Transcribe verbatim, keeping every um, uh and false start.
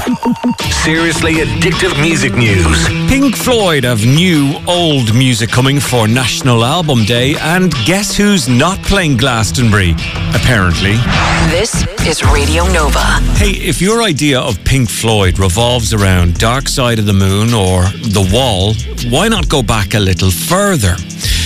Seriously addictive music news. Pink Floyd have new old music coming for National Album Day, and guess who's not playing Glastonbury? Apparently. This is Radio Nova. Hey, if your idea of Pink Floyd revolves around Dark Side of the Moon or The Wall, why not go back a little further?